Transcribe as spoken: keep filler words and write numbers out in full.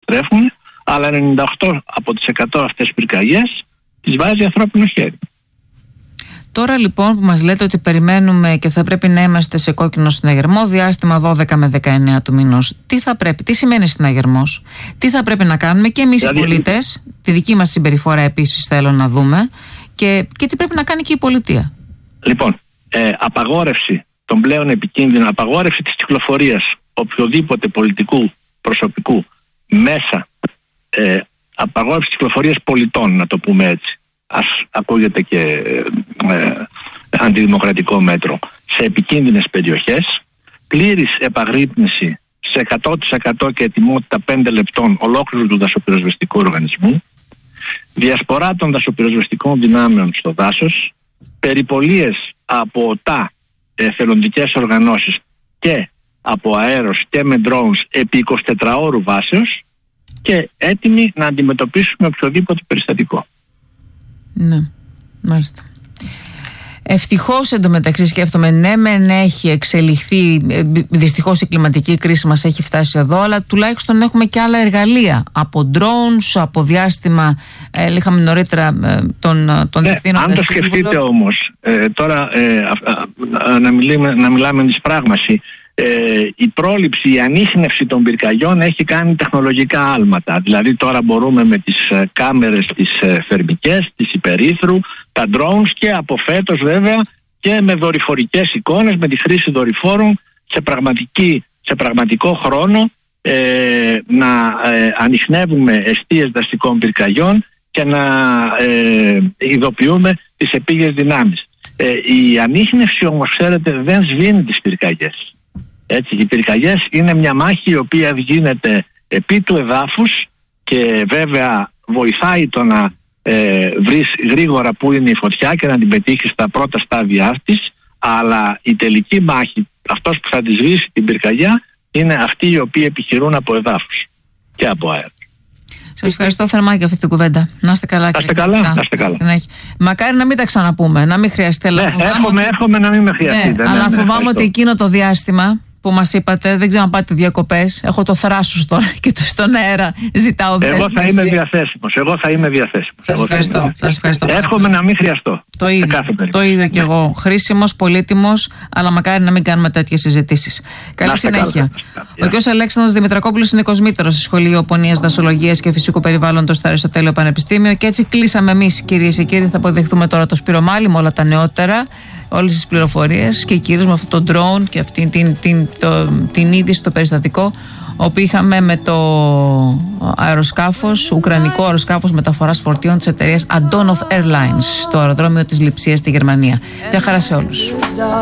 τρέφουν, αλλά ενενήντα οκτώ τοις εκατό αυτές τις πυρκαγιές τις βάζει ανθρώπινο χέρι. Τώρα λοιπόν που μας λέτε ότι περιμένουμε και θα πρέπει να είμαστε σε κόκκινο συναγερμό διάστημα δώδεκα με δεκαεννέα του μηνός, τι θα πρέπει, τι σημαίνει συναγερμός, τι θα πρέπει να κάνουμε και εμείς δηλαδή, οι πολίτες, τη δική μας συμπεριφορά επίσης θέλω να δούμε και, και τι πρέπει να κάνει και η πολιτεία. Λοιπόν, ε, απαγόρευση των πλέον επικίνδυνων, απαγόρευση της κυκλοφορίας οποιοδήποτε πολιτικού προσωπικού μέσα, ε, απαγόρευση της κυκλοφορίας πολιτών, να το πούμε έτσι, ας ακούγεται και ε, ε, αντιδημοκρατικό μέτρο, σε επικίνδυνες περιοχές, πλήρης επαγρύπνηση σε εκατό τοις εκατό και ετοιμότητα πέντε λεπτών ολόκληρου του δασοπυροσβεστικού οργανισμού, διασπορά των δασοπυροσβεστικών δυνάμεων στο δάσος, περιπολίες από τα εθελοντικές οργανώσεις και από αέρος και με drones επί εικοσιτετράωρου βάσεως και έτοιμοι να αντιμετωπίσουμε οποιοδήποτε περιστατικό. Ναι, μάλιστα. Ευτυχώς εντωμεταξύ σκέφτομαι, ναι μεν έχει εξελιχθεί, δυστυχώς η κλιματική κρίση μας έχει φτάσει εδώ, αλλά τουλάχιστον έχουμε και άλλα εργαλεία, από drones, από διάστημα, ε, είχαμε νωρίτερα ε, τον, τον ναι, διευθύνοντα. Αν το σκεφτείτε όμως, ε, τώρα ε, α, α, να, μιλάμε, να μιλάμε της πράγμαση, Ε, η πρόληψη, η ανίχνευση των πυρκαγιών έχει κάνει τεχνολογικά άλματα. Δηλαδή τώρα μπορούμε με τις ε, κάμερες τις ε, θερμικές, τις υπερήθρου, τα drones και από φέτος βέβαια και με δορυφορικές εικόνες, με τη χρήση δορυφόρων σε, πραγματική, σε πραγματικό χρόνο ε, να ε, ανιχνεύουμε εστίες δαστικών πυρκαγιών και να ε, ειδοποιούμε τις επίγειες δυνάμεις. Ε, η ανίχνευση όμως, ξέρετε, δεν σβήνει τις πυρκαγιές. Έτσι, οι πυρκαγιές είναι μια μάχη η οποία γίνεται επί του εδάφους και βέβαια βοηθάει το να ε, βρεις γρήγορα που είναι η φωτιά και να την πετύχεις στα πρώτα στάδια της, αλλά η τελική μάχη, αυτός που θα τη σβήσει την πυρκαγιά, είναι αυτοί οι οποίοι επιχειρούν από εδάφους και από αέρα. Σας ευχαριστώ θερμά για αυτή την κουβέντα. Να είστε καλά. Να είστε καλά, να είστε καλά. Μακάρι να μην τα ξαναπούμε, να μην χρειαστεί. Ναι, εύχομαι, ότι... εύχομαι να μην με χρειαστεί. Ναι, αλλά ναι, φοβάμαι ναι, ότι εκείνο το διάστημα που μας είπατε, δεν ξέρω αν πάτε διακοπές, έχω το θράσος τώρα και το στον αέρα ζητάω δέσμευση. Εγώ θα είμαι διαθέσιμος. Εγώ θα είμαι διαθέσιμος. Σας ευχαριστώ. Σας ευχαριστώ. Εύχομαι να μην χρειαστώ. Το είδα, το είδα κι εγώ. Χρήσιμος, πολύτιμος, αλλά μακάρι να μην κάνουμε τέτοιες συζητήσεις. Καλή συνέχεια. Ο κ. Αλέξανδρος Δημητρακόπουλος είναι κοσμήτωρος στο Σχολείο Πωνίας Δασολογίας και Φυσικού Περιβάλλοντος στο Αριστοτέλειο Πανεπιστήμιο. Και έτσι κλείσαμε εμείς, κυρίες και κύριοι. Θα αποδεχτούμε τώρα το Σπύρο Μάλη με όλα τα νεότερα, όλες τις πληροφορίες και κυρίως με αυτό το drone και αυτή την, την, το, την είδηση, το περιστατικό όπου είχαμε με το αεροσκάφος, ουκρανικό αεροσκάφος μεταφοράς φορτίων της εταιρείας Antonov Airlines στο αεροδρόμιο της Λειψίας στη Γερμανία. Γεια χαρά σε όλους.